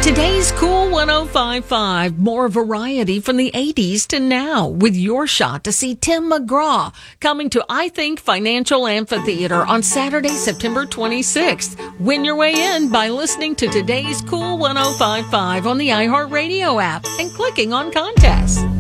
Today's Cool 105.5, more variety from the 80s to now, with your shot to see Tim McGraw coming to I Think Financial Amphitheater on Saturday, September 26th. Win your way in by listening to Today's Cool 105.5 on the iHeartRadio app and clicking on contests.